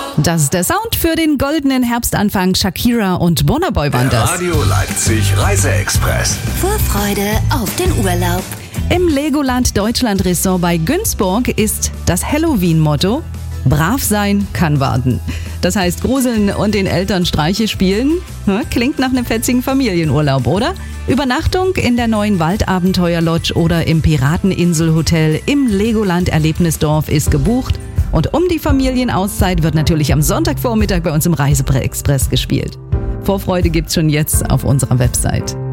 Das ist der Sound für den goldenen Herbstanfang. Shakira und Burna Boy waren das. Radio Leipzig Reise-Express. Vorfreude auf den Urlaub. Im Legoland Deutschland Resort bei Günzburg ist das Halloween-Motto: Brav sein kann warten. Das heißt, gruseln und den Eltern Streiche spielen. Klingt nach einem fetzigen Familienurlaub, oder? Übernachtung in der neuen Waldabenteuer-Lodge oder im Pirateninselhotel im Legoland Erlebnisdorf ist gebucht. Und um die Familienauszeit wird natürlich am Sonntagvormittag bei uns im Reise-Express gespielt. Vorfreude gibt's schon jetzt auf unserer Website.